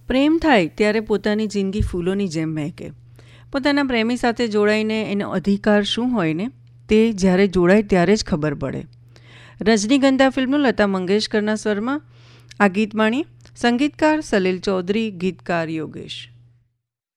પ્રેમ થાય ત્યારે પોતાની જિંદગી ફૂલોની જેમ મહેકે. પોતાના પ્રેમી સાથે જોડાઈને એનો અધિકાર શું હોય ને તે જ્યારે જોડાય ત્યારે જ ખબર પડે. રજનીગંધા ફિલ્મનું લતા મંગેશકરના સ્વરમાં આ ગીત માણીએ. સંગીતકાર સલીલ ચૌધરી, ગીતકાર યોગેશ.